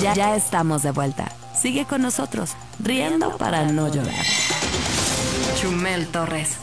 Ya estamos de vuelta. Sigue con nosotros, riendo para no llorar. Chumel Torres.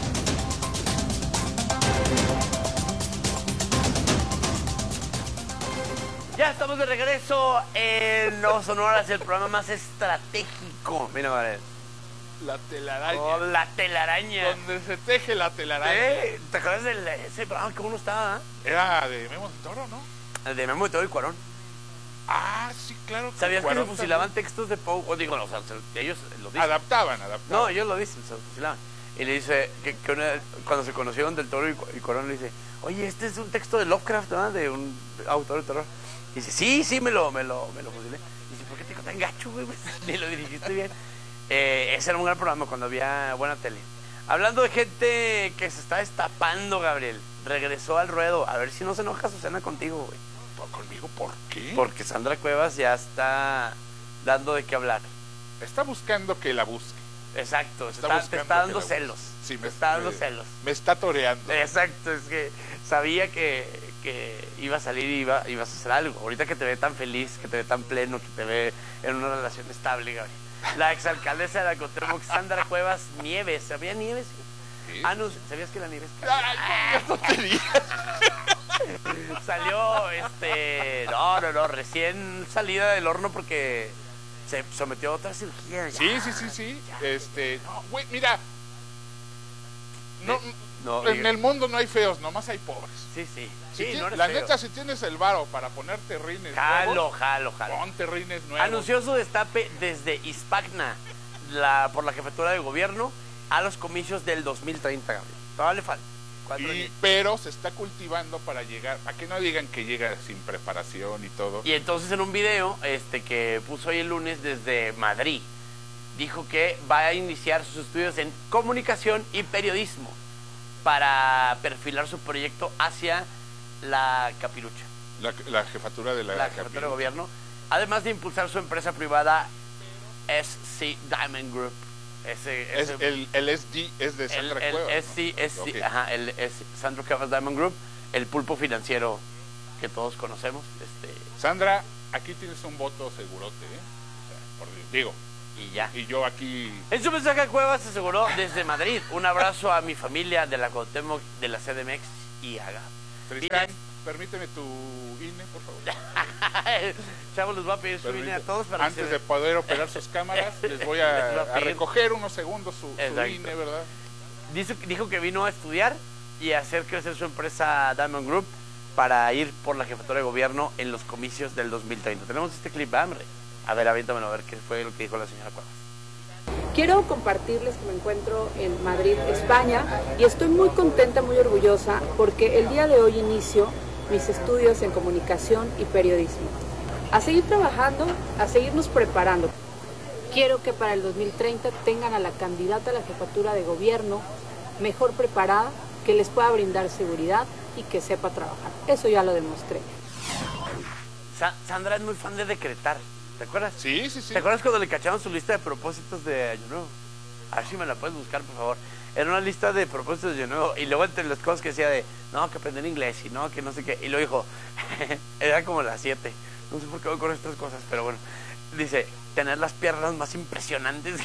Ya estamos de regreso en No Sonoras, el programa más estratégico. Mira, Gabriel. La telaraña. Oh, la telaraña. Donde se teje la telaraña. ¿Te acuerdas de ese programa que uno estaba? Era de Memo del Toro, ¿no? El de Memo del Toro y Cuarón. Ah, sí, claro. ¿Sabías que se fusilaban también textos de Poe? O digo, no, o sea, ellos lo dicen. Adaptaban. No, ellos lo dicen, se fusilaban. Y le dice que cuando se conocieron del Toro y Cuarón, le dice, oye, este es un texto de Lovecraft, ¿no? De un autor de terror. Y dice, sí, me lo fusilé. Y dice, ¿por qué te quedó tan gacho, güey? Ni lo dirigiste bien. Ese era un gran programa cuando había buena tele. Hablando de gente que se está destapando, Gabriel, regresó al ruedo. A ver si no se enoja Susana contigo, güey. ¿Conmigo por qué? Porque Sandra Cuevas ya está dando de qué hablar. Está buscando que la busque. Exacto, te está dando celos. Sí, me está dando celos. Me está toreando. Exacto, es que sabía que iba a salir y ibas a hacer algo. Ahorita que te ve tan feliz, que te ve tan pleno, que te ve en una relación estable, Gabriel. La exalcaldesa de la Cuauhtémoc, Sandra Cuevas Nieves. ¿Sabía Nieves? ¿Sí? Ah, no, ¿sabías que la Nieves? Ay, no te digas. Salió, no, recién salida del horno porque se sometió a otra cirugía. Sí. No, güey, mira. No, en el mundo no hay feos, nomás hay pobres. Sí. No eres la feo. neta, si tienes el varo para ponerte rines Jalo. ponte rines nuevos. Anunció su destape desde Ispagna, por la jefatura de gobierno, a los comicios del 2030, Gabriel. Todavía le falta. Pero se está cultivando para llegar, para que no digan que llega sin preparación y todo. Y entonces en un video que puso hoy el lunes desde Madrid, dijo que va a iniciar sus estudios en comunicación y periodismo para perfilar su proyecto hacia la capirucha. La jefatura de la jefatura de gobierno, además de impulsar su empresa privada SC Diamond Group. El SD es de Sandra Cuevas. Okay. Ajá, el Sandra Cuevas Diamond Group, el pulpo financiero que todos conocemos. Sandra, aquí tienes un voto segurote, O sea, por Dios, digo. Y ya. Y yo aquí. En su mensaje, Cuevas aseguró desde Madrid: un abrazo a mi familia de la Cuauhtémoc, de la CDMX y haga. Tristán, permíteme tu INE, por favor. Chavo, les va a pedir su INE a todos para antes de poder operar sus cámaras, les voy a recoger unos segundos su INE, ¿verdad? Dijo que vino a estudiar y a hacer crecer su empresa Diamond Group para ir por la jefatura de gobierno en los comicios del 2030. Tenemos este clip, hambre. A ver, aviéntamelo a ver qué fue lo que dijo la señora Cuevas. Quiero compartirles que me encuentro en Madrid, España, y estoy muy contenta, muy orgullosa, porque el día de hoy inicio mis estudios en comunicación y periodismo. A seguir trabajando, a seguirnos preparando. Quiero que para el 2030 tengan a la candidata a la jefatura de gobierno mejor preparada, que les pueda brindar seguridad y que sepa trabajar. Eso ya lo demostré. Sandra es muy fan de decretar. ¿Te acuerdas? Sí. ¿Te acuerdas cuando le cacharon su lista de propósitos de Año Nuevo? A ver si me la puedes buscar, por favor. Era una lista de propósitos de Año Nuevo. Y luego entre las cosas que decía no, que aprender inglés y no, que no sé qué. Y luego dijo, era como las 7. No sé por qué voy con estas cosas, pero bueno. Dice, tener las piernas más impresionantes.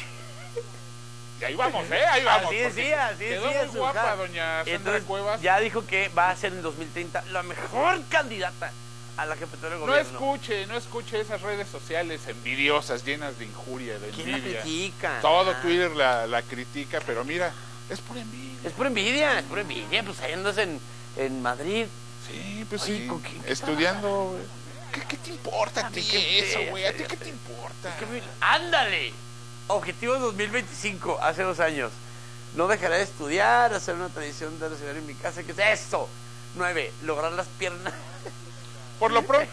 Y ahí vamos, ahí vamos. Así decía, quedó muy guapa doña Sandra Cuevas. Ya dijo que va a ser en 2030 la mejor candidata a la jefatura de gobierno. No escuche esas redes sociales envidiosas, llenas de injuria, de envidia. ¿Quién la critica? Todo Twitter la critica, pero mira, es por envidia. Es por envidia. Pues ahí andas en Madrid. Sí, pues sí. Estudiando. ¿Qué te importa a ti eso, güey? ¿A ti qué te importa? ¡Ándale! Objetivo 2025, hace 2 años. No dejaré de estudiar, hacer una tradición de recibir en mi casa. ¿Qué es eso? 9, lograr las piernas. Por lo pronto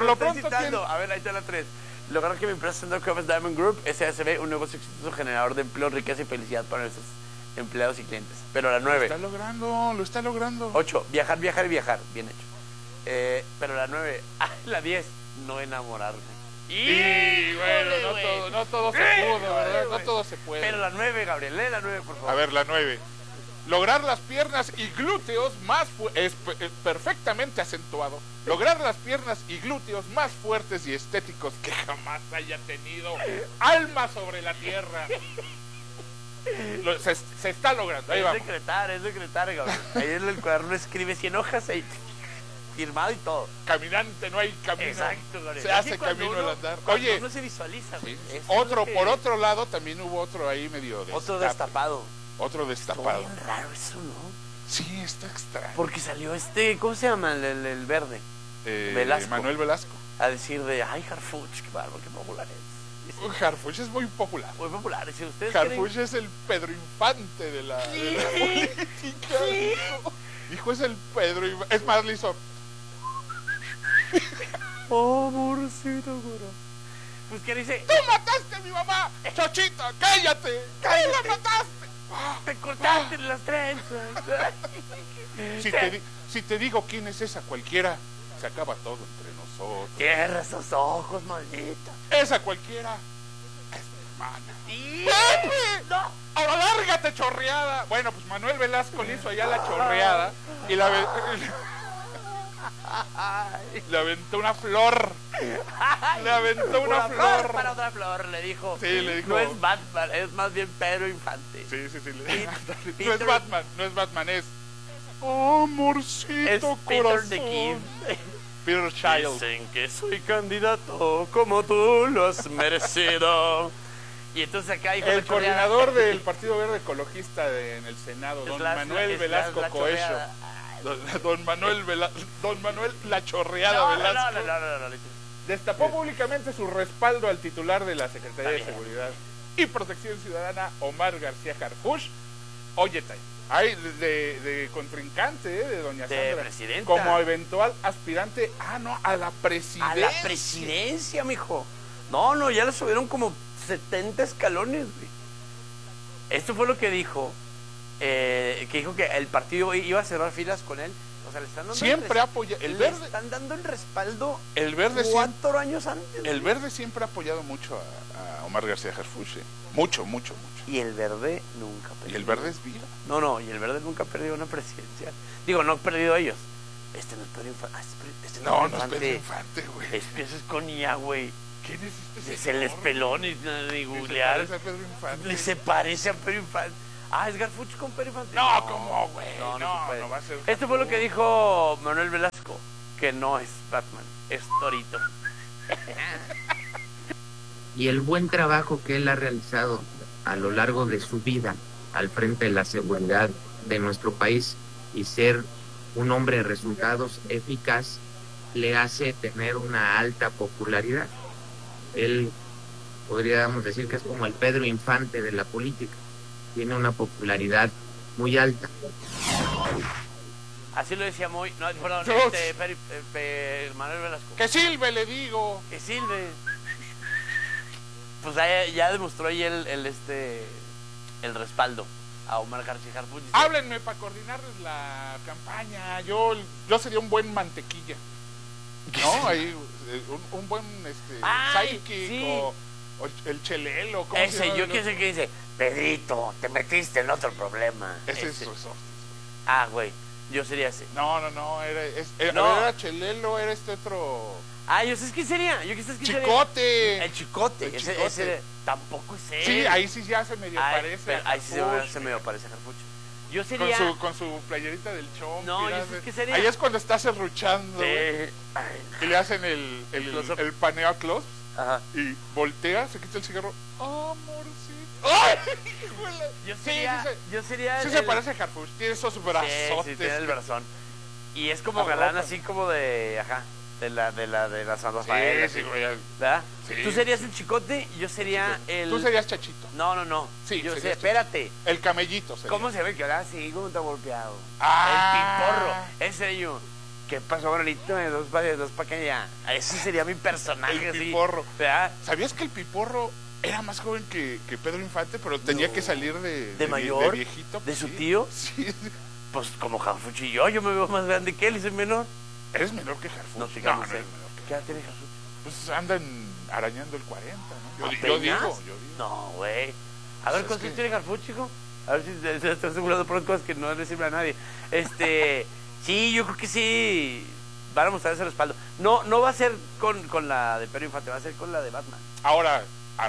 A ver, ahí está la 3. Lograr que mi empresa Sandra Cuevas Diamond Group SASB, un negocio exitoso generador de empleo, riqueza y felicidad para nuestros empleados y clientes. Pero la 9. Lo está logrando. 8, viajar. Bien hecho. Pero la 9, la 10, no enamorarme. Y bueno, no todo se pudo, ¿verdad? No todo se puede. Pero la 9, Gabriel, lee la 9, por favor. A ver, la 9. Lograr las piernas y glúteos más perfectamente acentuado. Lograr las piernas y glúteos más fuertes y estéticos que jamás haya tenido alma sobre la tierra. Se está logrando. Ahí Es vamos. secretario, cabrón. Ahí en el cuaderno escribe 100 hojas ahí, firmado y todo. Caminante, no hay camino. Exacto, Gabriel. Se Es hace que cuando camino al uno- andar. cuando Oye, uno se visualiza, güey. sí. Es Otro, lo que- por otro lado, también hubo otro ahí medio Otro destape. destapado. Otro Está destapado. bien raro eso, ¿no? Sí, está extraño. Porque salió ¿cómo se llama? El verde. Velasco. Manuel Velasco. A decir de, ay, Harfuch, qué bárbaro, qué popular es. Dice, Harfuch es muy popular. muy popular. Si ustedes Harfuch es el Pedro Infante de la política. Dijo, es el Pedro Infante. Es más, le hizo. amorcito, goro. Pues que dice, ¡Tú mataste a mi mamá! ¡Chochita, cállate! ¡Tú la mataste! te cortaste las trenzas. Si te digo quién es esa cualquiera, se acaba todo entre nosotros. Cierra esos ojos, maldita. Esa cualquiera es mi hermana. Sí. ¡Pepe! No. ¡Ahora lárgate, chorreada! Bueno, pues Manuel Velasco le hizo allá la chorreada y le aventó una flor. Le aventó una flor. Para otra flor, le dijo. Sí, le dijo. No es Batman, es más bien Pedro Infante. Sí. Peter- No es Batman, es amorcito Es Peter corazón. the Kid. Peter Child. Dicen que soy candidato como tú lo has merecido. Y entonces acá dijo El la chorreada. coordinador del Partido Verde Ecologista en el Senado, don Manuel Velasco Coelho. chorreada. Don Manuel la chorreada Velasco. No. Destapó públicamente su respaldo al titular de la Secretaría de Está bien. Seguridad y Protección Ciudadana, Omar García Harfuch. Oye, hay de contrincante, de doña De Sandra, presidenta. como eventual aspirante, a la presidencia. A la presidencia, mijo. No, ya le subieron como 70 escalones, güey. Esto fue lo que dijo. Que dijo que el partido iba a cerrar filas con él. O sea, le están dando Siempre apoya el le verde. están dando el respaldo El verde 4 años antes. El güey. Verde siempre ha apoyado mucho a Omar García Harfuch. Mucho. Y el verde nunca Y perdió. el Verde es vida. No, y el verde nunca ha perdido una presidencia. Digo, no ha perdido ellos. Este no es Pedro Infante. Este No, Pedro no es Pedro Infante, güey. Ese es con IA, güey. ¿Quién es este Se les peló ni googlear. Se parece a Pedro Infante. Le se parece a Pedro Infante. Es Garfuch con Pedro Infante. No, ¿cómo, güey? No No, se puede. no va a ser Esto fue lo que Harfuch. dijo Manuel Velasco, que no es Batman, es Torito. Y el buen trabajo que él ha realizado a lo largo de su vida al frente de la seguridad de nuestro país y ser un hombre de resultados eficaz le hace tener una alta popularidad. Él podríamos decir que es como el Pedro Infante de la política, tiene una popularidad muy alta. Así lo decía muy. No, perdón, Dios. Manuel Velasco. Que silbe, le digo. Que sirve. Pues ya demostró ahí el respaldo a Omar García Harfuch. Dice, Háblenme para coordinarles la campaña. Yo sería un buen mantequilla. ¿No? Ahí, un buen Ay, sidekick sí. o el chelelo. ¿Cómo se Ese, llama yo el que otro? sé que dice, Pedrito, te metiste en otro problema. Ese es Ese. eso. Güey, yo sería ese. No, No. era Chelelo, era este otro. Yo sé quién sería. Chicote. El Chicote. El Ese Chicote. tampoco es él. Sí, ahí sí ya se medio parece. Pero a ahí sí Harfuch. se medio parece a Harfuch. Yo sería. Con su playerita del Chomp. No, yo sé qué sería. Ahí es cuando está serruchando. Sí. Y le hacen el Close-up. paneo a close. Ajá. Y voltea, se quita el cigarro. Amorcito. ¡Ay! Híjole. Yo sería Sí se parece a Harfuch. Tiene esos brazotes. Sí, tiene el brazón. Y es como Arropa. galán, así como de. Ajá. De la San Rafael. Sí, así, güey. ¿verdad? Sí. Tú serías el Chicote y yo sería el. Tú serías Chachito. No. Sí, Yo serías sé, Chachito. espérate. El camellito sería. ¿Cómo se ve que ahora sí, como está golpeado? Ah. El piporro. Ese yo. ¿Qué pasó, Bonito? De dos pa' que ya. Ese sería mi personaje, El así. piporro. ¿Verdad? ¿Sabías que el Piporro era más joven que Pedro Infante, pero tenía que salir de mayor? de viejito? ¿De su Sí. tío? Sí. Pues como Harfuch y yo me veo más grande que él y soy menor. Eres menor que Harfuch. No, digamos, no eres menor que ¿Qué edad tiene Harfuch? Pues andan arañando el 40, ¿no? Yo ¿Apenas? digo. No, güey. A ver, Pues ¿cuánto es que- tiene Harfuch, chico? A ver si se está asegurando por cosas que no le sirven a nadie. Sí, yo creo que sí van a mostrar ese respaldo. No va a ser con la de Pedro Infante, va a ser con la de Batman. Ahora,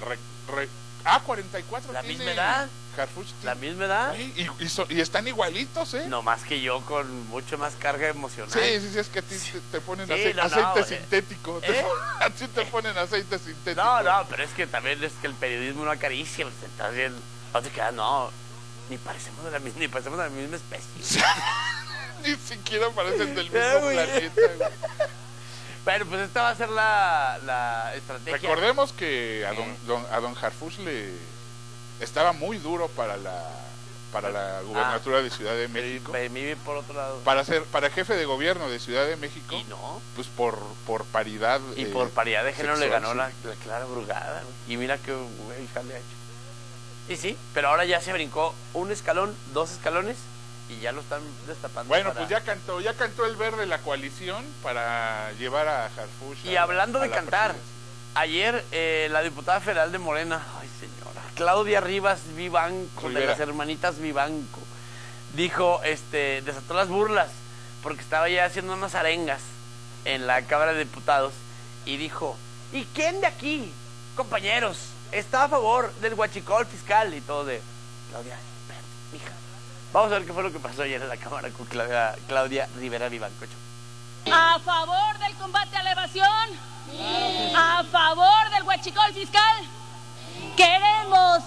A44 La tiene misma edad. Harfuch tiene- La misma edad. Y están igualitos, ¿eh? No más que yo con mucho más carga emocional. Sí, es que a ti te ponen Sí, aceite sintético. A ti te ponen aceite sintético. No, pero es que también es que el periodismo no acaricia, pues, estás bien, no te quedas, ni parecemos de la misma especie. Ni siquiera parecen del mismo güey. planeta, güey. Bueno, pues esta va a ser la estrategia. Recordemos que a don Harfuch le estaba muy duro para la gubernatura de Ciudad de México. Vive por otro lado. Para jefe de gobierno de Ciudad de México. Y no. Pues por paridad. Y por paridad de género sexual, le ganó sí. la Clara Brugada, güey. Y mira qué güey le ha hecho. Y sí, pero ahora ya se brincó un escalón, 2 escalones y ya lo están destapando. Bueno, pues ya cantó el verde la coalición para llevar a Harfuch. Y hablando de cantar, ayer la diputada federal de Morena, ay señora, Claudia Rivas Vivanco, de las hermanitas Vivanco, dijo, desató las burlas, porque estaba ya haciendo unas arengas en la Cámara de Diputados, y dijo, ¿y quién de aquí, compañeros, está a favor del huachicol fiscal? Y todo de, Claudia, mija, vamos a ver qué fue lo que pasó ayer en la Cámara con Claudia Rivera Vivanco. ¿A favor del combate a la evasión? Sí. ¿A favor del huachicol fiscal? ¡Queremos!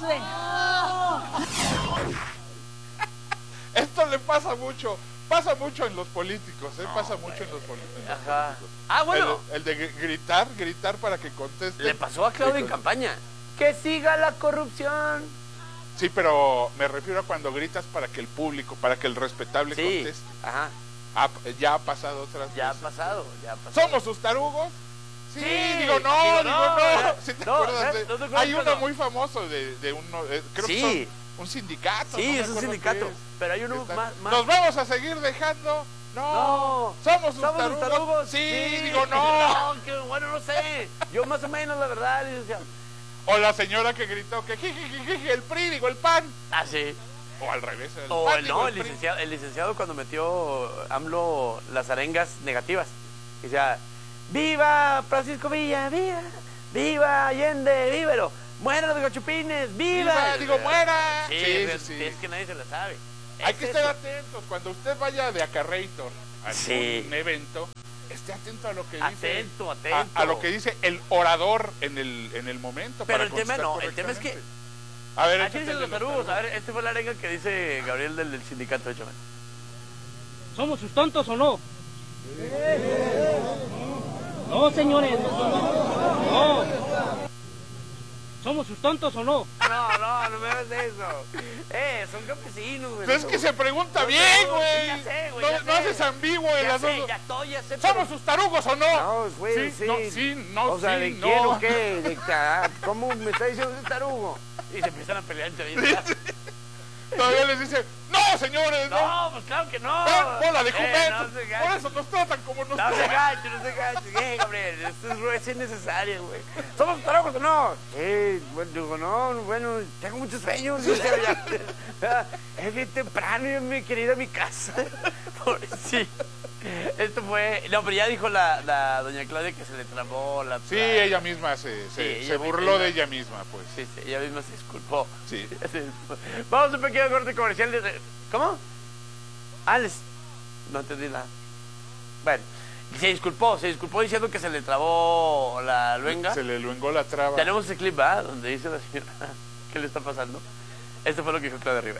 Esto le pasa mucho en los políticos, pasa mucho en los políticos. Ajá. Ah, bueno. El de gritar para que conteste. Le pasó a Claudia en campaña. ¡Que siga la corrupción! Sí, pero me refiero a cuando gritas para que el público, para que el respetable conteste. Ajá. Ya ha pasado otras veces. Ya ha pasado. ¿Somos sus tarugos? Sí, digo no. ¿Sí te acuerdas hay uno muy famoso de uno, creo que son un sindicato. Sí, es un sindicato, pero hay uno más. ¿Nos vamos a seguir dejando? No. ¿Somos sus tarugos? Sí, digo no. No, que bueno, no sé. Yo más o menos, la verdad. O la señora que gritó que el PRI, digo el PAN. Ah, sí. O al revés. El licenciado cuando metió AMLO las arengas negativas. Decía, ¡viva Francisco Villa! ¡Viva Allende! ¡Vívelo! ¡Muera los gachupines! ¡Viva! Digo, muera. Sí. Es que nadie se la sabe. Hay que estar atentos. Cuando usted vaya de Acarreator a un evento, esté atento a lo que dice. Atento. A lo que dice el orador en el momento. Pero el tema es que. A ver, aquí dicen los tarugos. A ver, fue la arenga que dice Gabriel del sindicato, échame. ¿Somos sus tontos o no? No, señores. No. ¿Somos sus tontos o no? No me hagas eso. Son campesinos, güey. Es que se pregunta bien, güey. Ya sé, güey. No haces ambiguo el asunto. Ya sé. ¿Somos sus tarugos o no? No, güey, sí. O sea, ¿de quién o qué? ¿Cómo me está diciendo ese tarugo? Y se empiezan a pelear entre ellos. Todavía les dice, no, señores, no. Pues claro que no. Bola de juventud. No por eso nos tratan como nos tratan. No se gachen. Gabriel, esto es innecesario, güey. ¿Somos tarugos o no? Bueno, tengo muchos sueños. Es bien temprano, yo me quería ir a mi casa. Sí. Esto fue. No, pero ya dijo la doña Claudia que se le trabó la. Sí, ella misma se burló de ella misma, pues. Sí, ella misma se disculpó. Sí. Vamos a un pequeño corte comercial. ¿Cómo? No entendí nada. Bueno, se disculpó diciendo que se le trabó la luenga. Se le luengó la traba. Tenemos ese clip, ¿verdad? Donde dice la señora qué le está pasando. Esto fue lo que dijo Claudia Rivera.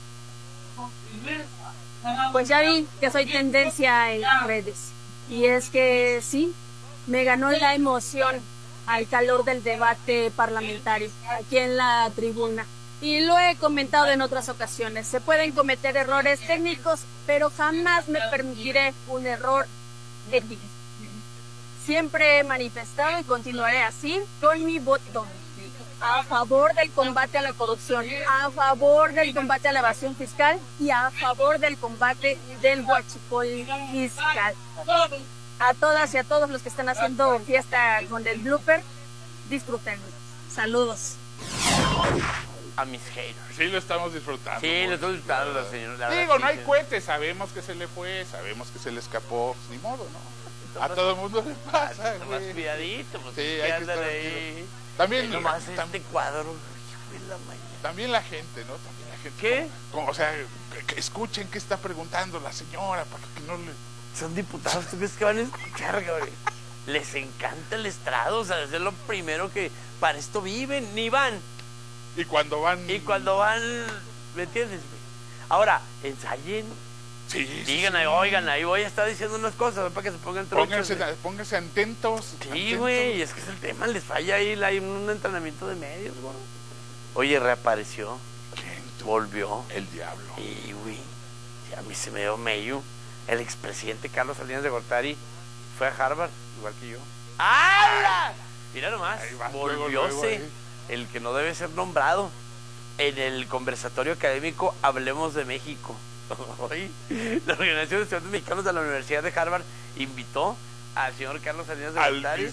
Pues ya vi que soy tendencia en las redes. Y es que sí, me ganó la emoción al calor del debate parlamentario aquí en la tribuna. Y lo he comentado en otras ocasiones. Se pueden cometer errores técnicos, pero jamás me permitiré un error ético. Siempre he manifestado y continuaré así con mi voto. A favor del combate a la corrupción, a favor del combate a la evasión fiscal y a favor del combate del huachicol fiscal. A todas y a todos los que están haciendo fiesta con el blooper, disfruten. Saludos. a mis haters. Sí, lo estamos disfrutando. Sí, lo estoy disfrutando, señor. La Digo, verdad, no hay sí. cohetes, sabemos que se le fue, sabemos que se le escapó, pues, ni modo, ¿no? A todo el mundo le pasa, Nomás güey. cuidadito, pues Sí, que hay que andan estar ahí. También, Nomás este cuadro. Hijo de la mañana. también la gente, ¿no? También la gente. ¿Qué? O sea, que escuchen qué está preguntando la señora, para que no le... Son diputados, ¿tú crees que van a escuchar, güey? Les encanta el estrado, o sea, es lo primero que... Para esto viven, ni van. Y cuando van... Y cuando van... ¿Me entiendes, güey? Ahora, ensayen. Sí, Digan, sí. oigan, ahí voy a estar diciendo unas cosas para que se pongan trochas. Pónganse atentos. Sí, atentos. güey, es que es el tema, les falla ahí hay un entrenamiento de medios, güey. Oye, reapareció, ¿Quién tú? volvió. El diablo. Y, güey, sí, a mí se me dio medio. El expresidente Carlos Salinas de Gortari fue a Harvard, igual que yo. ¡Hala! Mira nomás, Ahí va, volvióse luego, ahí. el que no debe ser nombrado en el conversatorio académico Hablemos de México. Hoy, la Organización de Estudiantes Mexicanos de la Universidad de Harvard invitó al señor Carlos Salinas de Al Gortari.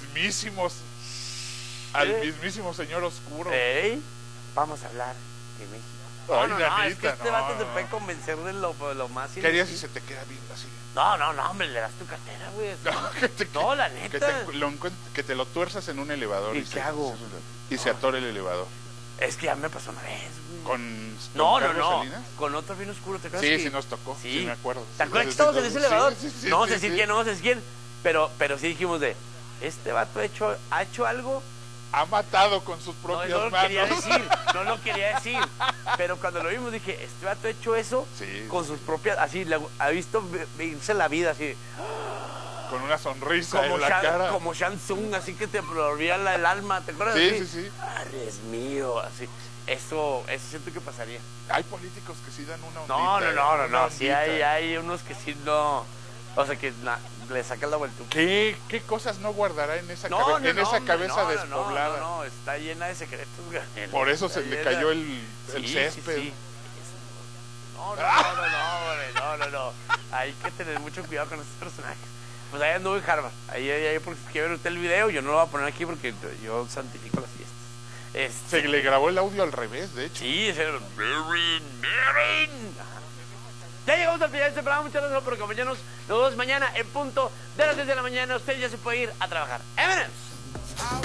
mismísimo señor oscuro. Ey, vamos a hablar de México. Ay, No, nanita, es que este no, vato no, te no. puede convencer de lo más ¿Qué harías si inútil. se te queda viendo así? No, hombre, le das tu cartera, güey. No, la neta. Que te lo tuerzas en un elevador. ¿Y qué hago? Y se atore el elevador. Es que ya me pasó una vez, güey. ¿Con No, Carlos Salinas? con otro bien oscuro, ¿te acuerdas? Sí, que... sí nos tocó, sí me acuerdo. ¿Te acuerdas que Sí, estábamos en ese sí, elevador? sí, No vamos a sí, decir sí. quién, no vamos a decir quién. Pero sí dijimos de, este vato ha hecho algo. Ha matado con sus No, propias no lo manos. quería decir, no lo quería decir. Pero cuando lo vimos dije, este vato ha hecho eso Sí, con sus propias, así, ha visto irse la vida, así. Con una sonrisa en la cara. Como Shang Tsung, así que te volvía el alma, ¿te acuerdas? Sí, Así, sí, sí. Ay, es mío, así. Eso siento que pasaría. Hay políticos que sí dan una No, ondita. no. Sí hay unos que sí no. O sea, que le sacan la vuelta. ¿Qué cosas no guardará en esa, Hombre, cabeza despoblada? No, está llena de secretos, güey. Por eso Está se le llena. cayó el Sí, césped. sí. No, hombre, no. Hay que tener mucho cuidado con estos personajes. Pues ahí anduvo en Harvard. Ahí porque si quiere ver usted el video, yo no lo voy a poner aquí porque yo santifico las fiestas. Se le grabó el audio al revés, de hecho. Sí, ese era Marin. Ya llegamos al final de este programa. Muchas gracias por acompañarnos. Nos vemos mañana en punto de las 10 de la mañana. Usted ya se puede ir a trabajar. ¡Vámonos!